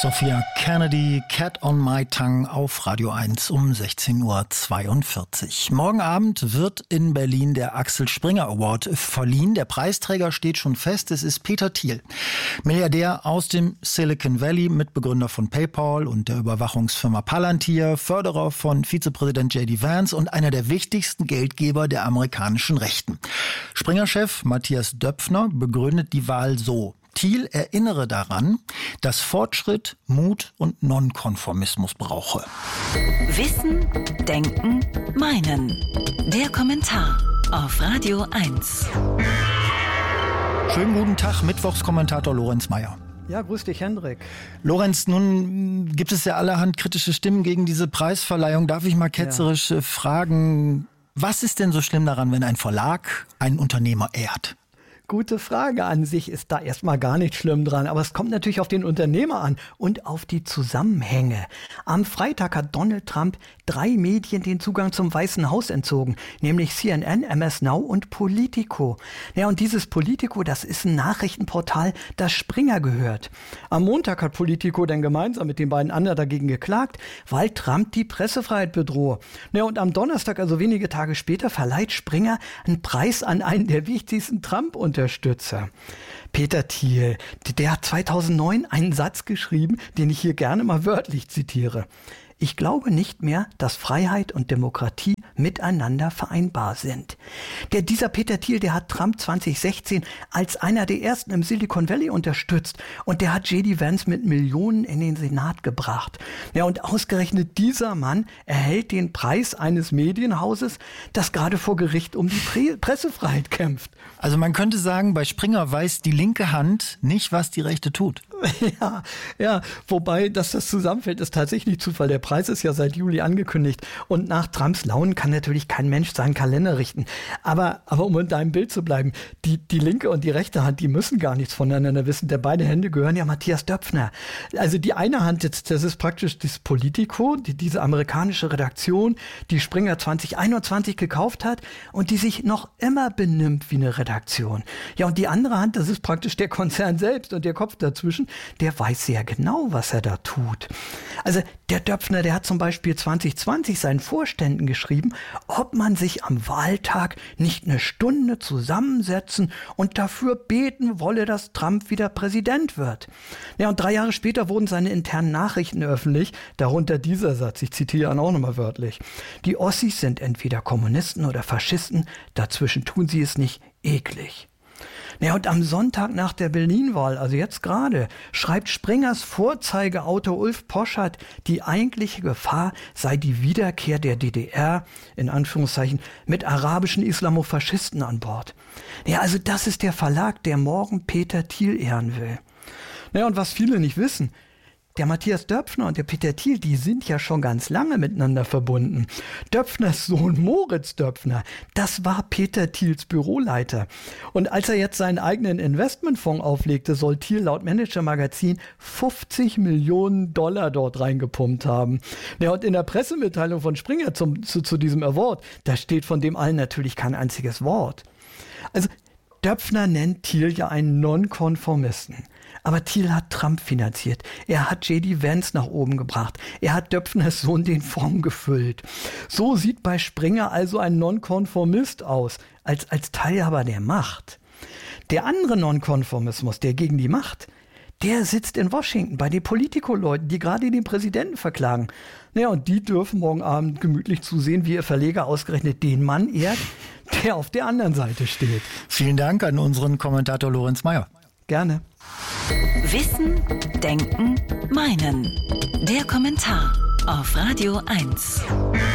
Sophia Kennedy, Cat on My Tongue auf Radio 1 um 16.42 Uhr. Morgen Abend wird in Berlin der Axel Springer Award verliehen. Der Preisträger steht schon fest, es ist Peter Thiel. Milliardär aus dem Silicon Valley, Mitbegründer von PayPal und der Überwachungsfirma Palantir, Förderer von Vizepräsident J.D. Vance und einer der wichtigsten Geldgeber der amerikanischen Rechten. Springer-Chef Matthias Döpfner begründet die Wahl so: Thiel erinnere daran, dass Fortschritt, Mut und Nonkonformismus brauche. Wissen, Denken, Meinen. Der Kommentar auf Radio 1. Schönen guten Tag, Mittwochskommentator Lorenz Meyer. Ja, grüß dich, Hendrik. Lorenz, nun gibt es ja allerhand kritische Stimmen gegen diese Preisverleihung. Darf ich mal ketzerisch fragen, was ist denn so schlimm daran, wenn ein Verlag einen Unternehmer ehrt? Gute Frage. An sich ist da erstmal gar nicht schlimm dran, aber es kommt natürlich auf den Unternehmer an und auf die Zusammenhänge. Am Freitag hat Donald Trump 3 Medien den Zugang zum Weißen Haus entzogen, nämlich CNN, MS Now und Politico. Ja, und dieses Politico, das ist ein Nachrichtenportal, das Springer gehört. Am Montag hat Politico dann gemeinsam mit den beiden anderen dagegen geklagt, weil Trump die Pressefreiheit bedrohe. Ja, und am Donnerstag, also wenige Tage später, verleiht Springer einen Preis an einen der wichtigsten Trump-Unterstützer. Peter Thiel, der hat 2009 einen Satz geschrieben, den ich hier gerne mal wörtlich zitiere. Ich glaube nicht mehr, dass Freiheit und Demokratie miteinander vereinbar sind. Dieser Peter Thiel, der hat Trump 2016 als einer der ersten im Silicon Valley unterstützt und der hat J.D. Vance mit Millionen in den Senat gebracht. Ja, und ausgerechnet dieser Mann erhält den Preis eines Medienhauses, das gerade vor Gericht um die Pressefreiheit kämpft. Also man könnte sagen, bei Springer weiß die linke Hand nicht, was die rechte tut. Ja, wobei, dass das zusammenfällt, ist tatsächlich Zufall. Der Preis ist ja seit Juli angekündigt und nach Trumps Launen kann natürlich kein Mensch seinen Kalender richten. Aber um in deinem Bild zu bleiben, die linke und die rechte Hand, die müssen gar nichts voneinander wissen. Der beide Hände gehören ja Matthias Döpfner. Also die eine Hand, das ist praktisch das Politico, diese amerikanische Redaktion, die Springer 2021 gekauft hat und die sich noch immer benimmt wie eine Redaktion. Ja, und die andere Hand, das ist praktisch der Konzern selbst und der Kopf dazwischen, der weiß sehr genau, was er da tut. Also der Döpfner, der hat zum Beispiel 2020 seinen Vorständen geschrieben, ob man sich am Wahltag nicht eine Stunde zusammensetzen und dafür beten wolle, dass Trump wieder Präsident wird. Ja, und 3 Jahre später wurden seine internen Nachrichten öffentlich, darunter dieser Satz, ich zitiere ihn auch nochmal wörtlich: Die Ossis sind entweder Kommunisten oder Faschisten, dazwischen tun sie es nicht, eklig. Ja, und am Sonntag nach der Berlin-Wahl, also jetzt gerade, schreibt Springers Vorzeigeautor Ulf Poschardt, die eigentliche Gefahr sei die Wiederkehr der DDR, in Anführungszeichen, mit arabischen Islamofaschisten an Bord. Ja, also das ist der Verlag, der morgen Peter Thiel ehren will. Ja, und was viele nicht wissen: Der Matthias Döpfner und der Peter Thiel, die sind ja schon ganz lange miteinander verbunden. Döpfners Sohn Moritz Döpfner, das war Peter Thiels Büroleiter. Und als er jetzt seinen eigenen Investmentfonds auflegte, soll Thiel laut Manager Magazin $50 Millionen dort reingepumpt haben. Ja, und in der Pressemitteilung von Springer zu diesem Award, da steht von dem allen natürlich kein einziges Wort. Also Döpfner nennt Thiel ja einen Nonkonformisten. Aber Thiel hat Trump finanziert. Er hat J.D. Vance nach oben gebracht. Er hat Döpfners Sohn den Fonds gefüllt. So sieht bei Springer also ein Nonkonformist aus, als Teilhaber der Macht. Der andere Nonkonformismus, der gegen die Macht, der sitzt in Washington bei den Politico-Leuten, die gerade den Präsidenten verklagen. Naja, und die dürfen morgen Abend gemütlich zusehen, wie ihr Verleger ausgerechnet den Mann ehrt, der auf der anderen Seite steht. Vielen Dank an unseren Kommentator Lorenz Meyer. Gerne. Wissen, Denken, Meinen. Der Kommentar auf Radio 1.